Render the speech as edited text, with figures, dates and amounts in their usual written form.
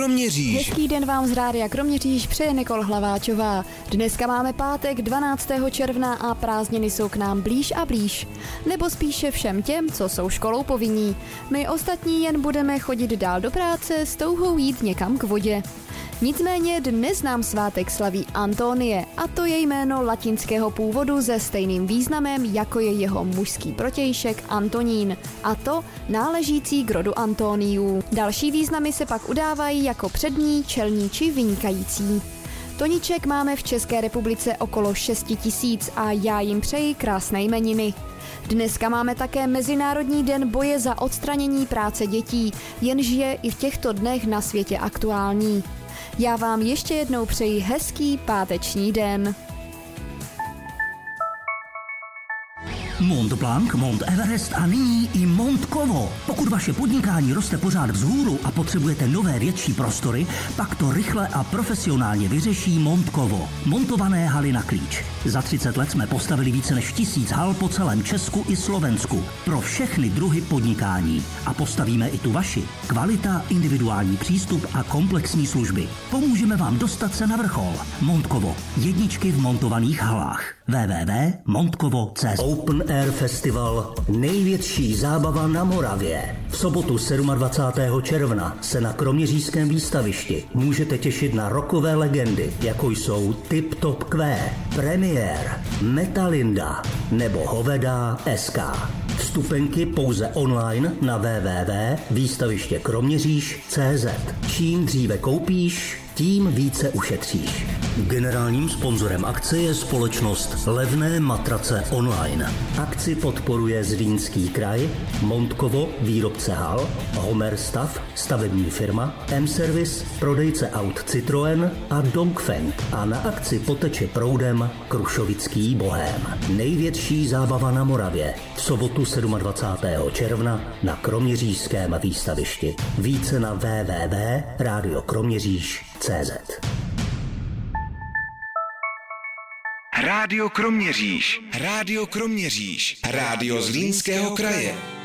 Kroměříž. Hezký den vám z Rádia Kroměříž přeje Nikol Hlaváčová. Dneska máme pátek 12. června a prázdniny jsou k nám blíž a blíž. Nebo spíše všem těm, co jsou školou povinní. My ostatní jen budeme chodit dál do práce s touhou jít někam k vodě. Nicméně dnes nám svátek slaví Antonie a to je jméno latinského původu se stejným významem, jako je jeho mužský protějšek Antonín, a to náležící k rodu Antoniů. Další významy se pak udávají jako přední, čelní či vynikající. Toniček máme v České republice okolo 6 000 a já jim přeji krásné jmeniny. Dneska máme také Mezinárodní den boje za odstranění práce dětí, jenž je i v těchto dnech na světě aktuální. Já vám ještě jednou přeji hezký páteční den. Mont Blanc, Mont Everest a nyní i Mont Kovo. Pokud vaše podnikání roste pořád vzhůru a potřebujete nové větší prostory, pak to rychle a profesionálně vyřeší Mont Kovo. Montované haly na klíč. Za 30 let jsme postavili více než 1000 hal po celém Česku i Slovensku. Pro všechny druhy podnikání. A postavíme i tu vaši. Kvalita, individuální přístup a komplexní služby. Pomůžeme vám dostat se na vrchol. Mont Kovo. Jedničky v montovaných halách. www.montkovo.cz Open Air Festival. Největší zábava na Moravě. V sobotu 27. června se na Kroměřížském výstavišti můžete těšit na rockové legendy, jako jsou Tip Top Q, Premiér, Metalinda nebo Hovedá SK. Vstupenky pouze online na www.výstavištěkroměříž.cz. Čím dříve koupíš, tím více ušetříš. Generálním sponzorem akce je společnost Levné matrace online. Akci podporuje Zlínský kraj, Montkovo, výrobce hal, Homer Stav, stavební firma, M-Service, prodejce aut Citroën a Dongfeng. A na akci poteče proudem Krušovický Bohém. Největší zábava na Moravě. V sobotu 27. června na Kroměřížském výstavišti. Více na www.radiokroměříž.cz. Rádio Kroměříž. Rádio Kroměříž. Rádio Zlínského kraje.